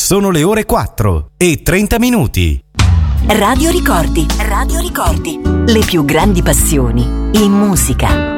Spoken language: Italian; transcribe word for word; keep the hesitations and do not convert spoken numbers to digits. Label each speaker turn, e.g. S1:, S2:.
S1: Sono le ore quattro e trenta minuti.
S2: Radio Ricordi, Radio Ricordi, le più grandi passioni in musica.